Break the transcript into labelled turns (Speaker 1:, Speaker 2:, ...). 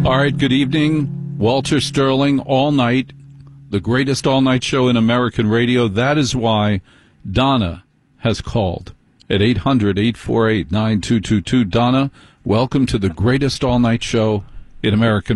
Speaker 1: All right, good evening. Walter Sterling, All Night, the greatest all-night show in American radio. That is why Donna has called at 800-848-9222. Donna, welcome to the greatest all-night show in American